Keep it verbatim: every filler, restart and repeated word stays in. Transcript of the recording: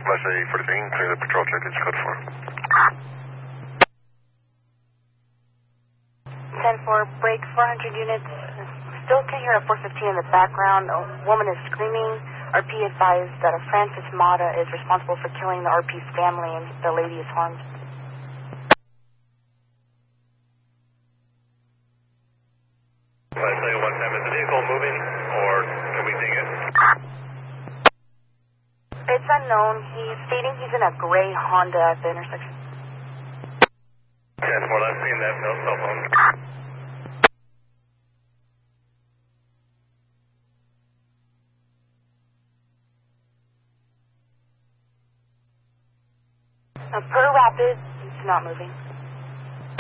Leslie forty-three, clear the patrol check, it's code four. ten four, break four hundred units. Still can hear a four fifteen in the background. A woman is screaming. R P advised that a Francis Mata is responsible for killing the R P's family and the lady is harmed. Leslie one seven, is the vehicle moving or can we ping it? It's unknown. He's stating he's in a gray Honda at the intersection. ten four, let's see that no cell phone. Uh, per rapid, it's not moving.